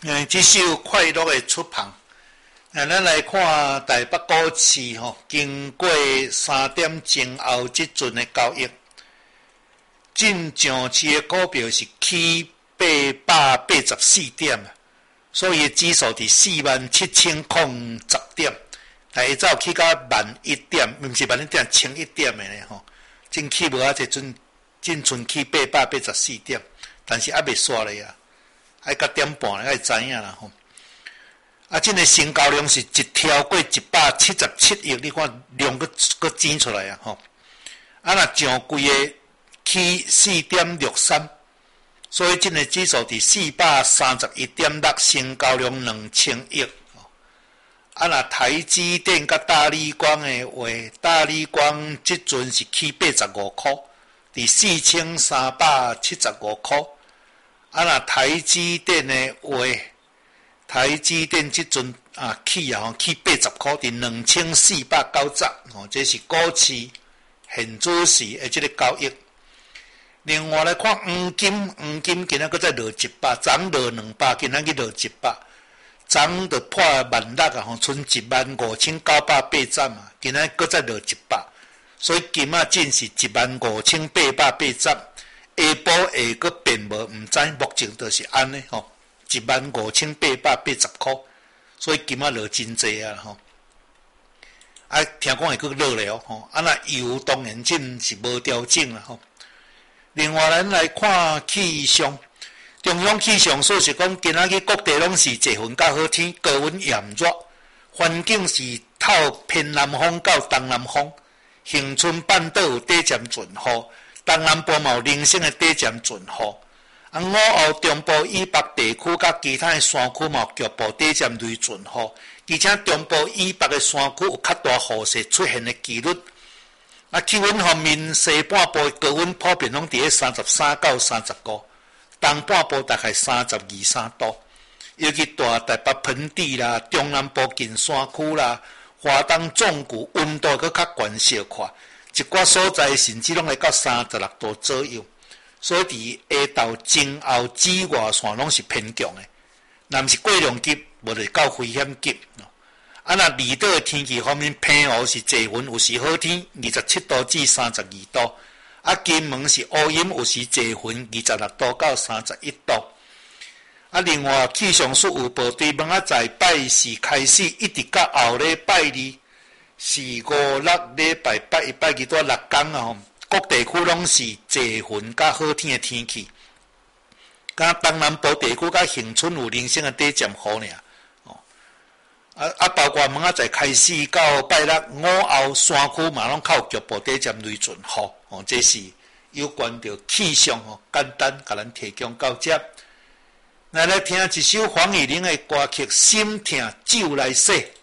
这首快乐的出航。咱来看台北股市经过3点前后即阵的交易，进上市的股票是起884点，所以指数伫47010点，但会走起到11000点，毋是11000点，1001点的咧吼，真起无啊，进存起884点，但是还袂煞咧啊，爱到点半才会知影啦吼。这个成交量是一跳过177亿，你看量佫挤出来啊吼。若上柜的起4.63，所以这个指数伫431.6，成交量2000亿。若台积电甲大立光的话，大立光即阵是起85块，伫4375块。若台积电的话，台积电即阵起80块，伫2490，这是股市现主时的这个交易。另外来看黄金今仔搁再落100，昨落200，今仔日落100，昨就破16000啊，剩15980啊，今仔搁再落100，所以金仔进是15880，下晡会搁变无，毋知目前就是安尼吼。15880块，所以金仔落真济啊吼。听讲会佫落咧吼。那油当然真是无调整啦吼。另外咱来看气象，中央气象所是讲，今仔日各地拢是侪云较好天，高温炎热，环境是透偏南风到东南风，恒春半岛有短暂阵雨，东南部嘛有零星的短暂阵雨。午后中部以北地区甲其他的山区嘛有局部短暂雷阵雨，而且中部以北的山区有较大雨势出现的几率。气温方面，西半部的高温普遍拢伫咧33到35，东半部大概32、3度。尤其大台北盆地啦、中南部近山区啦、华东纵谷温度佫较悬小块，一寡所在甚至拢会到36度左右。所以伫下昼前后紫外线拢是偏强的，若毋是过量级，无就是到危险级。若离岛的天气方面，平湖是侪云，有时好天，27度至32度；金门是乌阴，有时侪云，26度到31度。另外气象署有报对明仔载拜四开始，一直到后礼拜二、4、5、6礼拜8、拜2到6天啊。各地区拢是侪云甲好天的天气，甲东南部地区甲恒春有零星的短暂雨尔。包括明仔载开始到拜六午后，山区嘛拢较有局部短暂雷阵雨。这是有关着气象简单甲咱提供到这。来听一首黄乙玲的歌曲《心痛酒来洗》。